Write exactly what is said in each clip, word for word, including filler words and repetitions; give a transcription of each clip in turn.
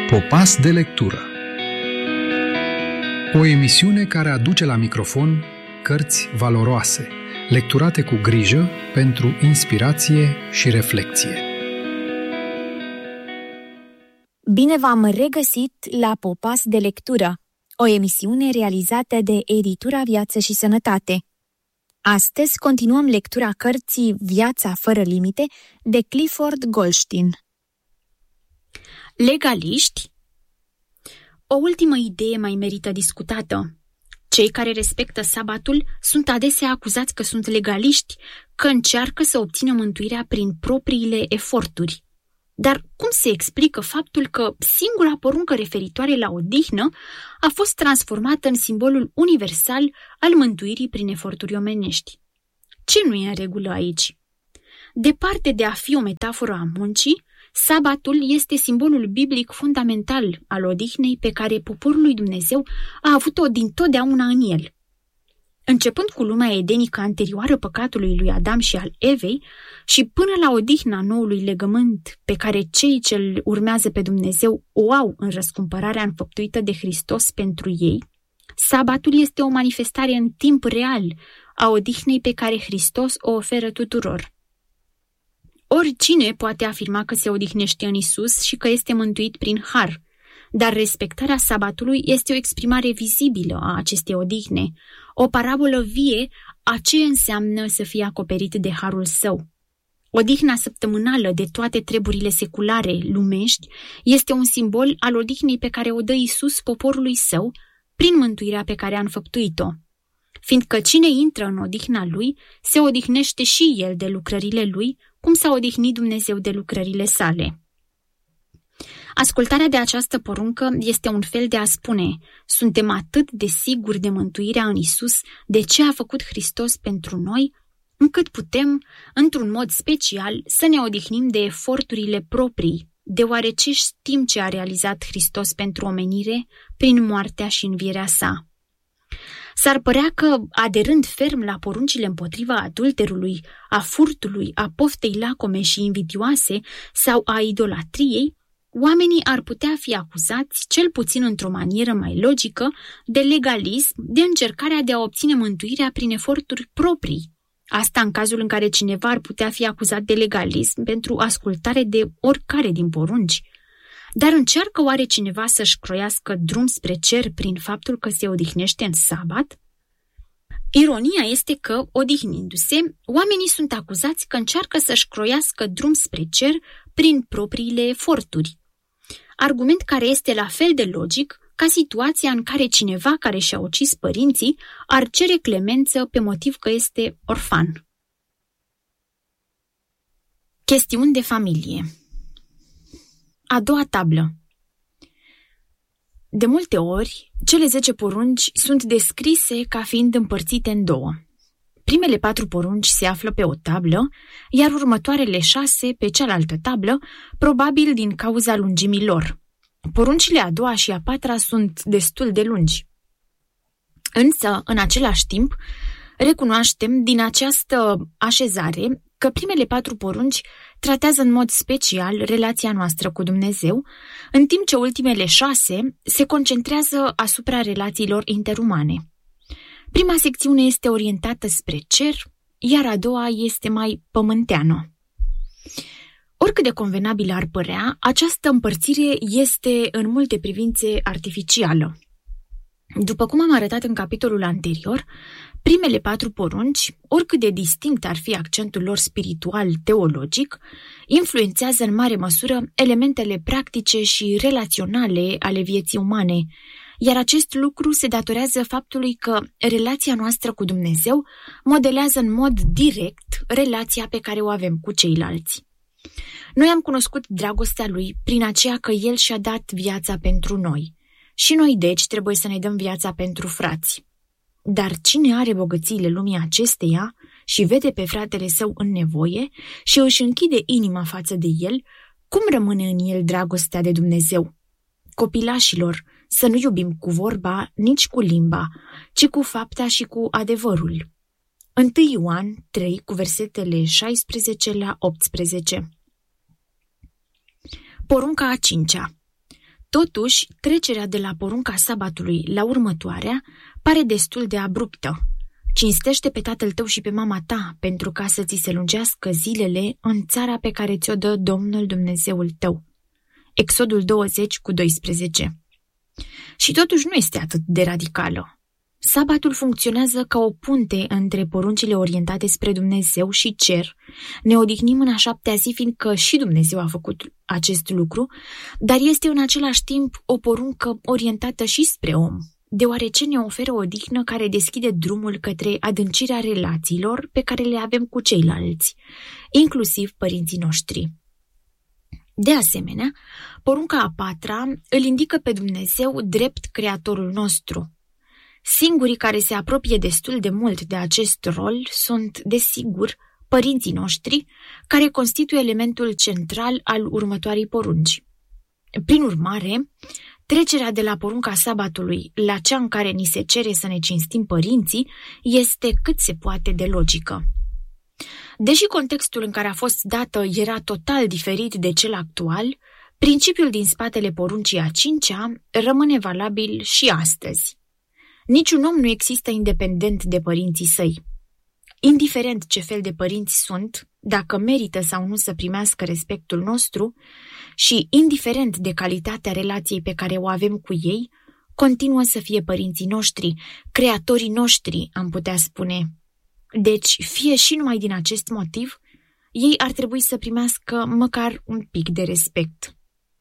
Popas de lectură. O emisiune care aduce la microfon cărți valoroase, lecturate cu grijă pentru inspirație și reflexie. Bine v-am regăsit la Popas de lectură, o emisiune realizată de Editura Viață și Sănătate. Astăzi continuăm lectura cărții Viața fără limite de Clifford Goldstein. Legaliști? O ultimă idee mai merită discutată. Cei care respectă sabatul sunt adesea acuzați că sunt legaliști, că încearcă să obțină mântuirea prin propriile eforturi. Dar cum se explică faptul că singura poruncă referitoare la odihnă a fost transformată în simbolul universal al mântuirii prin eforturi omenești? Ce nu e în regulă aici? Departe de a fi o metaforă a muncii, sabatul este simbolul biblic fundamental al odihnei pe care poporul lui Dumnezeu a avut-o dintotdeauna în el. Începând cu lumea edenică anterioară păcatului lui Adam și al Evei și până la odihna noului legământ pe care cei ce îl urmează pe Dumnezeu o au în răscumpărarea înfăptuită de Hristos pentru ei, sabatul este o manifestare în timp real a odihnei pe care Hristos o oferă tuturor. Oricine poate afirma că se odihnește în Isus și că este mântuit prin har, dar respectarea sabatului este o exprimare vizibilă a acestei odihne, o parabolă vie a ce înseamnă să fie acoperit de harul său. Odihna săptămânală de toate treburile seculare, lumești, este un simbol al odihnei pe care o dă Isus poporului său prin mântuirea pe care a înfăptuit-o. Fiindcă cine intră în odihna lui, se odihnește și el de lucrările lui, cum s-a odihnit Dumnezeu de lucrările sale. Ascultarea de această poruncă este un fel de a spune: suntem atât de siguri de mântuirea în Isus, de ce a făcut Hristos pentru noi, încât putem, într-un mod special, să ne odihnim de eforturile proprii, deoarece știm ce a realizat Hristos pentru omenire prin moartea și învierea sa. S-ar părea că, aderând ferm la poruncile împotriva adulterului, a furtului, a poftei lacome și invidioase sau a idolatriei, oamenii ar putea fi acuzați, cel puțin într-o manieră mai logică, de legalism, de încercarea de a obține mântuirea prin eforturi proprii. Asta în cazul în care cineva ar putea fi acuzat de legalism pentru ascultare de oricare din porunci. Dar încearcă oare cineva să-și croiască drum spre cer prin faptul că se odihnește în sabat? Ironia este că, odihnindu-se, oamenii sunt acuzați că încearcă să-și croiască drum spre cer prin propriile eforturi. Argument care este la fel de logic ca situația în care cineva care și-a ucis părinții ar cere clemență pe motiv că este orfan. Chestiuni de familie. A doua tablă. De multe ori, cele zece porunci sunt descrise ca fiind împărțite în două. Primele patru porunci se află pe o tablă, iar următoarele șase pe cealaltă tablă, probabil din cauza lungimii lor. Poruncile a doua și a patra sunt destul de lungi. Însă, în același timp, recunoaștem din această așezare că primele patru porunci tratează în mod special relația noastră cu Dumnezeu, în timp ce ultimele șase se concentrează asupra relațiilor interumane. Prima secțiune este orientată spre cer, iar a doua este mai pământeană. Oricât de convenabilă ar părea, această împărțire este în multe privințe artificială. După cum am arătat în capitolul anterior, primele patru porunci, oricât de distinct ar fi accentul lor spiritual-teologic, influențează în mare măsură elementele practice și relaționale ale vieții umane, iar acest lucru se datorează faptului că relația noastră cu Dumnezeu modelează în mod direct relația pe care o avem cu ceilalți. Noi am cunoscut dragostea Lui prin aceea că El și-a dat viața pentru noi. Și noi, deci, trebuie să ne dăm viața pentru frați. Dar cine are bogățiile lumii acesteia și vede pe fratele său în nevoie și își închide inima față de el, cum rămâne în el dragostea de Dumnezeu? Copilașilor, să nu iubim cu vorba, nici cu limba, ci cu fapta și cu adevărul. întâi Ioan trei, cu versetele șaisprezece la optsprezece. Porunca a cincea. Totuși, trecerea de la porunca sabatului la următoarea pare destul de abruptă. Cinstește pe tatăl tău și pe mama ta, pentru ca să ți se lungească zilele în țara pe care ți-o dă Domnul Dumnezeul tău. Exodul douăzeci cu doisprezece. Și totuși nu este atât de radicală. Sabatul funcționează ca o punte între poruncile orientate spre Dumnezeu și cer. Ne odihnim în a șaptea zi, fiindcă și Dumnezeu a făcut acest lucru, dar este în același timp o poruncă orientată și spre om, deoarece ne oferă o odihnă care deschide drumul către adâncirea relațiilor pe care le avem cu ceilalți, inclusiv părinții noștri. De asemenea, porunca a patra îl indică pe Dumnezeu drept creatorul nostru. Singurii care se apropie destul de mult de acest rol sunt, desigur, părinții noștri, care constituie elementul central al următoarei porunci. Prin urmare, trecerea de la porunca sabatului la cea în care ni se cere să ne cinstim părinții este cât se poate de logică. Deși contextul în care a fost dată era total diferit de cel actual, principiul din spatele poruncii a cincea rămâne valabil și astăzi. Niciun om nu există independent de părinții săi. Indiferent ce fel de părinți sunt, dacă merită sau nu să primească respectul nostru și indiferent de calitatea relației pe care o avem cu ei, continuă să fie părinții noștri, creatorii noștri, am putea spune. Deci, fie și numai din acest motiv, ei ar trebui să primească măcar un pic de respect.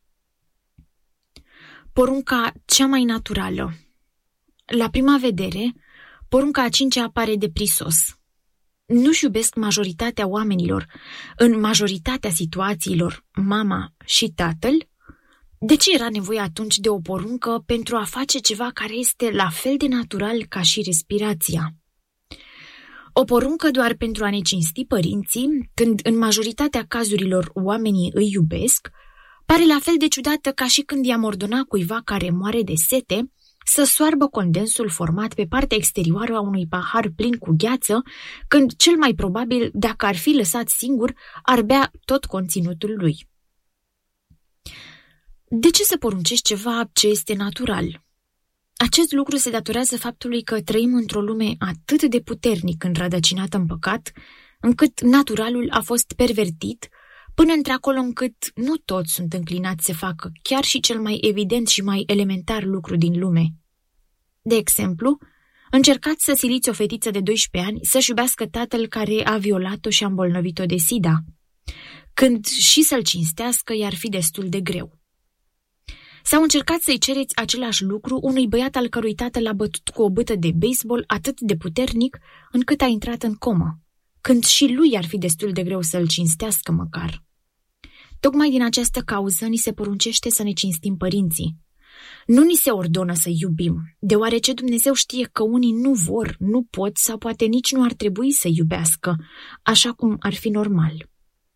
Porunca cea mai naturală. La prima vedere, porunca a cincea apare de prisos. Nu-și iubesc majoritatea oamenilor, în majoritatea situațiilor, mama și tatăl? De ce era nevoie atunci de o poruncă pentru a face ceva care este la fel de natural ca și respirația? O poruncă doar pentru a ne cinsti părinții, când în majoritatea cazurilor oamenii îi iubesc, pare la fel de ciudată ca și când i-am ordona cuiva care moare de sete să soarbă condensul format pe partea exterioară a unui pahar plin cu gheață, când cel mai probabil, dacă ar fi lăsat singur, ar bea tot conținutul lui. De ce să poruncești ceva ce este natural? Acest lucru se datorează faptului că trăim într-o lume atât de puternic înrădăcinată în păcat, încât naturalul a fost pervertit, până într-acolo încât nu toți sunt înclinați să facă chiar și cel mai evident și mai elementar lucru din lume. De exemplu, încercați să siliți o fetiță de doisprezece ani să-și iubească tatăl care a violat-o și a îmbolnăvit-o de sida, când și să-l cinstească i-ar fi destul de greu. Sau încercați să-i cereți același lucru unui băiat al cărui tată l-a bătut cu o bâtă de baseball atât de puternic încât a intrat în comă, când și lui ar fi destul de greu să-l cinstească măcar. Tocmai din această cauză ni se poruncește să ne cinstim părinții. Nu ni se ordonă să iubim, deoarece Dumnezeu știe că unii nu vor, nu pot sau poate nici nu ar trebui să iubească, așa cum ar fi normal.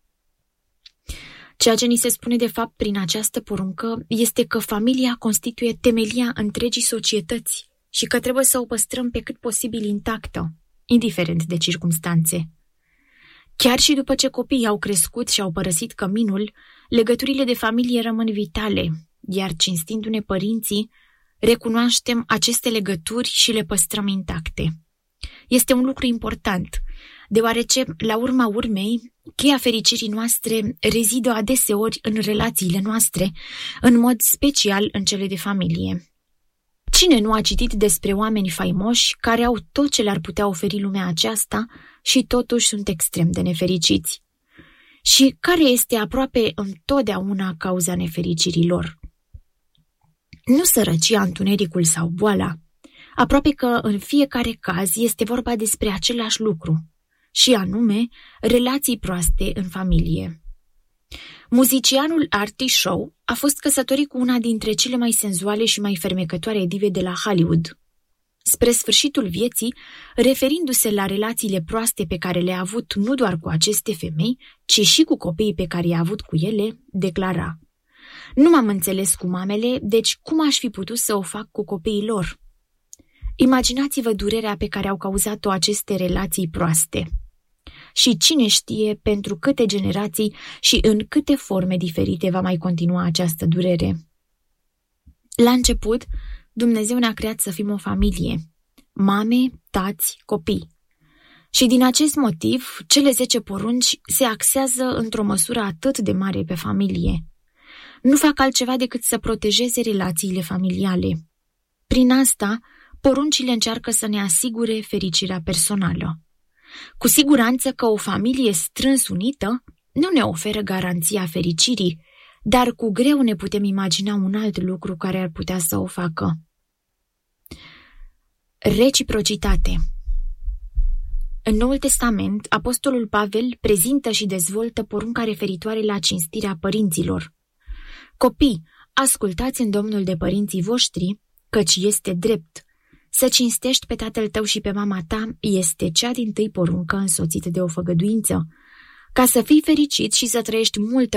Ceea ce ni se spune de fapt prin această poruncă este că familia constituie temelia întregii societăți și că trebuie să o păstrăm pe cât posibil intactă, indiferent de circumstanțe. Chiar și după ce copiii au crescut și au părăsit căminul, legăturile de familie rămân vitale, iar cinstindu-ne părinții, recunoaștem aceste legături și le păstrăm intacte. Este un lucru important, deoarece, la urma urmei, cheia fericirii noastre rezidă adeseori în relațiile noastre, în mod special în cele de familie. Cine nu a citit despre oameni faimoși care au tot ce le-ar putea oferi lumea aceasta și totuși sunt extrem de nefericiți? Și care este aproape întotdeauna cauza nefericirii lor? Nu sărăcia, întunericul sau boala. Aproape că în fiecare caz este vorba despre același lucru, și anume relații proaste în familie. Muzicianul Artie Shaw a fost căsătorit cu una dintre cele mai senzuale și mai fermecătoare dive de la Hollywood. Spre sfârșitul vieții, referindu-se la relațiile proaste pe care le-a avut nu doar cu aceste femei, ci și cu copiii pe care i-a avut cu ele, declara: "Nu m-am înțeles cu mamele, deci cum aș fi putut să o fac cu copiii lor?" Imaginați-vă durerea pe care au cauzat-o aceste relații proaste. Și cine știe pentru câte generații și în câte forme diferite va mai continua această durere. La început, Dumnezeu ne-a creat să fim o familie, mame, tați, copii. Și din acest motiv, cele zece porunci se axează într-o măsură atât de mare pe familie. Nu fac altceva decât să protejeze relațiile familiale. Prin asta, poruncile încearcă să ne asigure fericirea personală. Cu siguranță că o familie strâns unită nu ne oferă garanția fericirii, dar cu greu ne putem imagina un alt lucru care ar putea să o facă. Reciprocitate. În Noul Testament, Apostolul Pavel prezintă și dezvoltă porunca referitoare la cinstirea părinților. Copii, ascultați în Domnul de părinții voștri, căci este drept. Să cinstești pe tatăl tău și pe mama ta este cea dintâi poruncă însoțită de o făgăduință, ca să fii fericit și să trăiești multă